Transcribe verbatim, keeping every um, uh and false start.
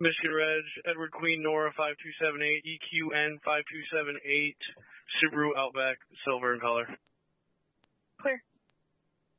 Michigan Reg, Edward Queen Nora five two seven eight, E Q N five two seven eight, Subaru Outback, silver in color. Clear.